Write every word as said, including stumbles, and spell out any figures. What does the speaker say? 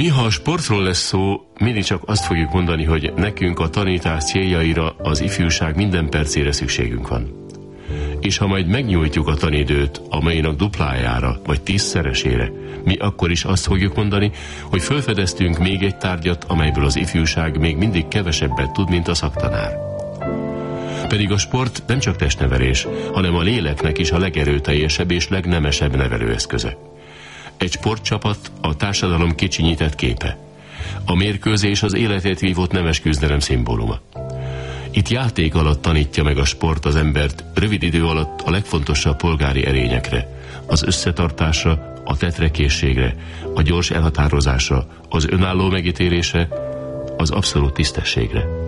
Mi, ha a sportról lesz szó, mindig csak azt fogjuk mondani, hogy nekünk a tanítás céljaira, az ifjúság minden percére szükségünk van. És ha majd megnyújtjuk a tanidőt, amelynek duplájára, vagy tízszeresére, mi akkor is azt fogjuk mondani, hogy felfedeztünk még egy tárgyat, amelyből az ifjúság még mindig kevesebbet tud, mint a szaktanár. Pedig a sport nem csak testnevelés, hanem a léleknek is a legerőteljesebb és legnemesebb nevelőeszköze. Egy sportcsapat a társadalom kicsinyített képe. A mérkőzés az életét vívott nemes küzdelem szimbóluma. Itt játék alatt tanítja meg a sport az embert rövid idő alatt a legfontosabb polgári erényekre, az összetartásra, a tetrekészségre, a gyors elhatározásra, az önálló megítélésre, az abszolút tisztességre.